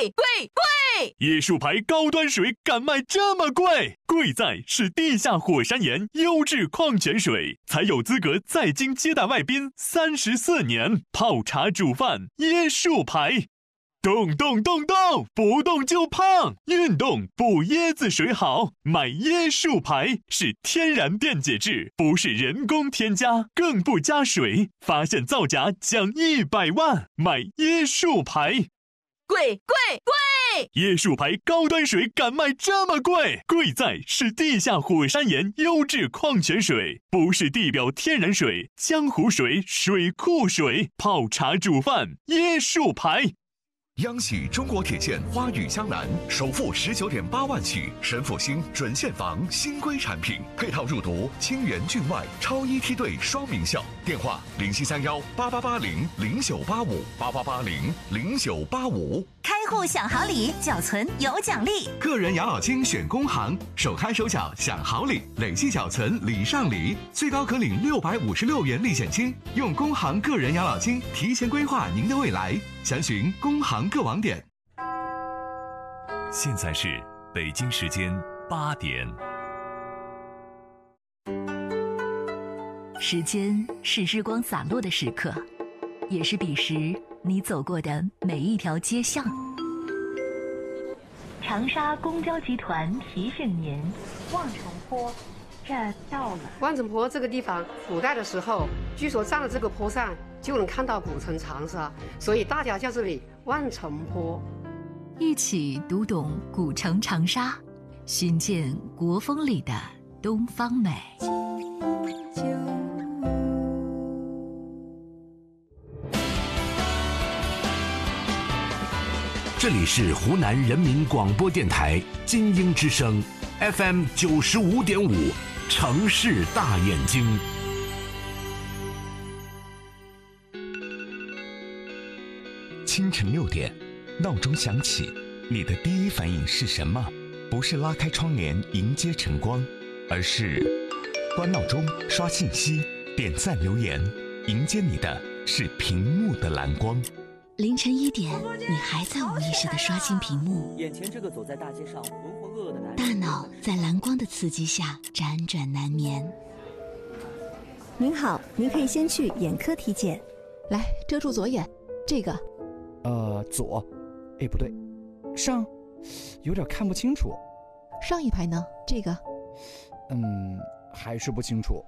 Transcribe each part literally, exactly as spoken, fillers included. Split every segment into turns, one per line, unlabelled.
贵贵贵！
椰树牌高端水敢卖这么贵？贵在是地下火山岩优质矿泉水，才有资格在京接待外宾三十四年。泡茶煮饭，椰树牌。动动动动，不动就胖。运动补椰子水好，买椰树牌是天然电解质，不是人工添加，更不加水。发现造假奖一百万，买椰树牌。
贵贵贵！
椰树牌高端水敢卖这么贵？贵在是地下火山岩优质矿泉水，不是地表天然水、江湖水、水库水。泡茶煮饭，椰树牌。
央喜中国铁建花语江南首付十九点八万起，神府新准现房新规产品，配套入读清源郡外超一梯队双名校。电话零七三幺八八八零零九八五八八八零零九八五。
开户享好礼，缴存有奖励。
个人养老金选工行，首开首缴享好礼，累计缴存礼上礼，最高可领六百五十六元历险金。用工行个人养老金提前规划您的未来，详询工行各网点。
现在是北京时间八点。
时间是日光洒落的时刻，也是彼时你走过的每一条街巷。长沙公交集团提醒您，望城坡，这到了。
望城坡这个地方，古代的时候，据说站在这个坡上就能看到古城长沙，所以大家叫这里望城坡。
一起读懂古城长沙，寻见国风里的东方美。
这里是湖南人民广播电台金鹰之声 F M 九十五点五，城市大眼睛。
清晨六点，闹钟响起，你的第一反应是什么？不是拉开窗帘迎接晨光，而是关闹钟、刷信息、点赞留言，迎接你的是屏幕的蓝光。
凌晨一点，你还在无意识地刷新屏幕，
眼前这个走在大街上浑浑噩噩的男人，
大脑在蓝光的刺激下辗转难眠。
您好，您可以先去眼科体检。
来，遮住左眼，这个，
呃，左，哎，不对，上，有点看不清楚。
上一排呢？这个，
嗯，还是不清楚。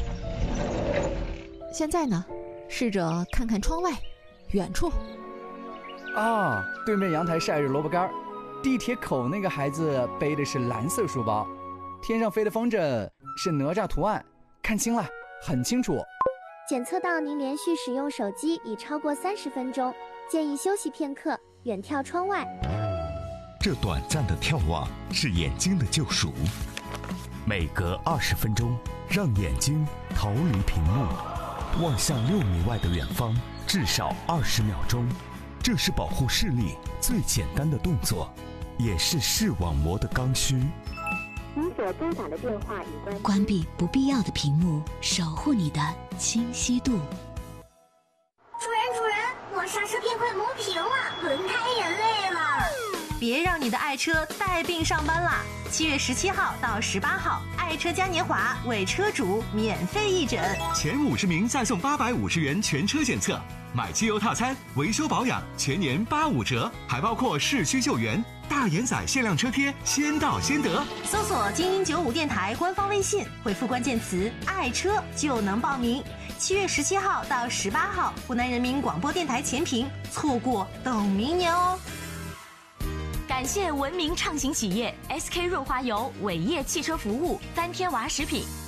现在呢？试着看看窗外。远处
啊，对面阳台晒着萝卜干，地铁口那个孩子背的是蓝色书包，天上飞的风筝是哪吒图案，看清了，很清楚。
检测到您连续使用手机已超过三十分钟，建议休息片刻，远眺窗外。
这短暂的眺望是眼睛的救赎，每隔二十分钟，让眼睛逃离屏幕，望向六米外的远方。至少二十秒钟，这是保护视力最简单的动作，也是视网膜的刚需。
您所拨打的电话已关机。
关闭不必要的屏幕，守护你的清晰度。
主人，主人，我刹车片快磨平了，轮胎也累了。
别让你的爱车带病上班啦！七月十七号到十八号，爱车嘉年华为车主免费义诊，
前五十名再送八百五十元全车检测，买机油套餐、维修保养全年八五折，还包括市区救援、大延载限量车贴，先到先得。
搜索精英九五电台官方微信，回复关键词“爱车”就能报名。七月十七号到十八号，湖南人民广播电台前屏，错过等明年哦。
感谢文明畅行企业 S K 润滑油、伟业汽车服务、三天娃食品。